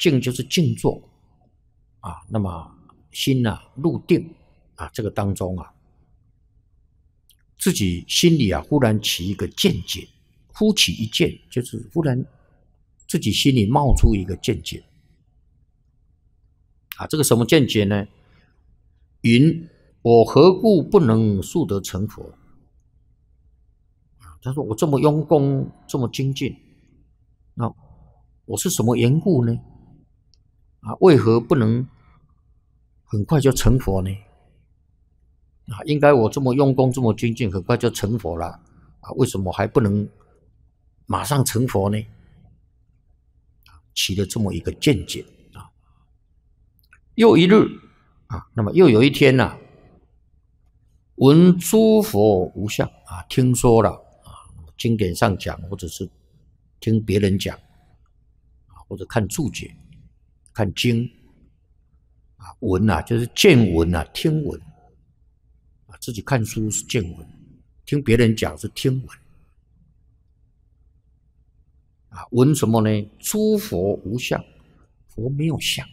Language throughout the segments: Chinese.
静就是静坐啊，那么心入定啊，这个当中自己心里忽然起一个见解，忽起一见，就是忽然自己心里冒出一个见解啊，这个什么见解呢？云：我何故不能速得成佛？他说我这么用功，这么精进，那我是什么缘故呢？为何不能很快就成佛呢？应该我这么用功，这么精进，很快就成佛了为什么还不能马上成佛呢？起了这么一个见解又一日那么又有一天闻诸佛无相听说了经典上讲，或者是听别人讲或者看注解、看经闻就是见闻听闻自己看书是见闻，听别人讲是听闻闻什么呢？诸佛无相，佛没有相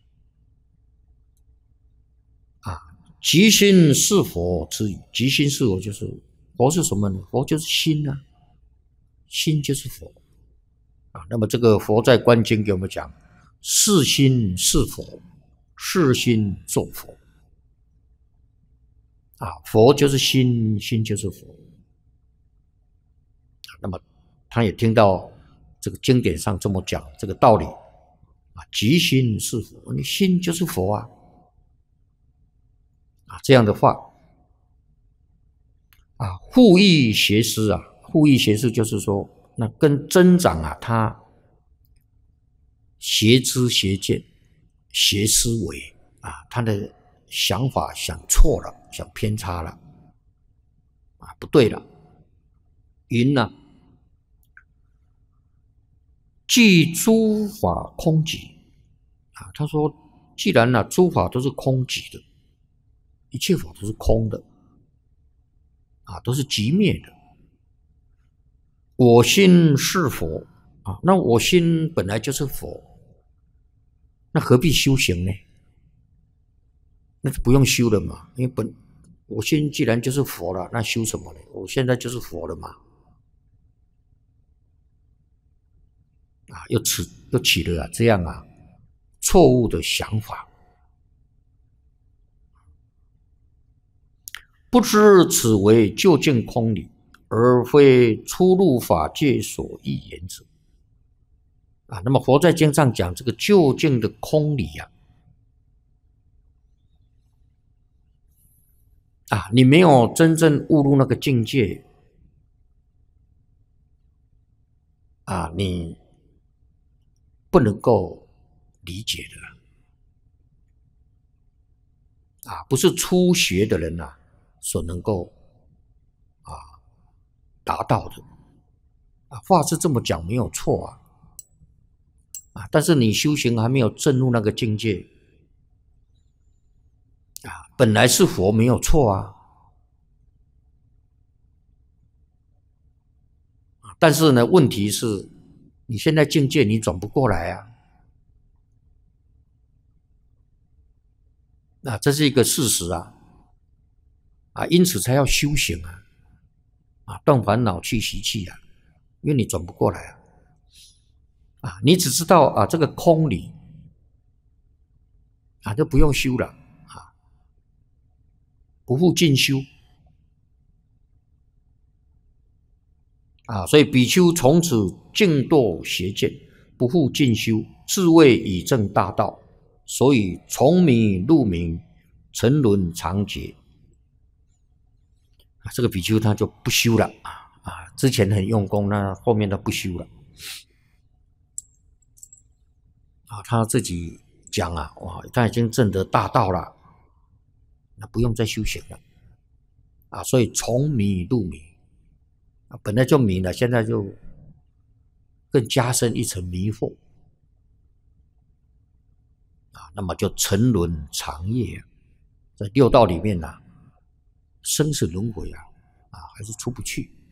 即心是佛之语。即心是佛，就是佛是什么呢？佛就是心心就是佛那么这个佛在观经给我们讲，是心是佛，是心作佛佛就是心，心就是佛那么他也听到这个经典上这么讲这个道理即心是佛，你心就是佛这样的话互益邪师互益邪师就是说，那跟增长他邪知邪见、邪思维他的想法想错了，想偏差了不对了。云即诸法空寂他说，既然诸法都是空寂的，一切法都是空的都是寂灭的。我心是佛那我心本来就是佛，那何必修行呢？那就不用修了嘛，因为我心既然就是佛了，那修什么呢？我现在就是佛了嘛又起了这样错误的想法。不知此为究竟空理，而非出入法界所欲言者那么佛在经上讲这个究竟的空理你没有真正悟入那个境界你不能够理解的不是初学的人所能够达到的话是这么讲没有错但是你修行还没有证入那个境界本来是佛没有错但是呢，问题是你现在境界你转不过来这是一个事实因此才要修行断烦恼去习气因为你转不过来你只知道这个空理就不用修了不复进修所以比丘从此静堕邪见，不复进修，自谓已证大道，所以从迷入明，沉沦常劫这个比丘他就不修了之前很用功，那后面他不修了他自己讲他已经证得大道了，那不用再修行了所以从迷入明本来就迷了，现在就更加深一层迷惑那么就沉沦长夜在六道里面生死轮回还是出不去